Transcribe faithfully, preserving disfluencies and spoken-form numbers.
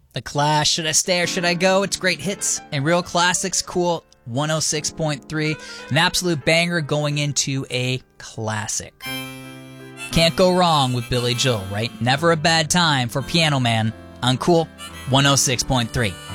The Clash, Should I Stay or Should I Go? It's great hits and real classics. Cool. one oh six point three. An absolute banger going into a classic. Can't go wrong with Billy Joel, right? Never a bad time for Piano Man on Cool one oh six point three.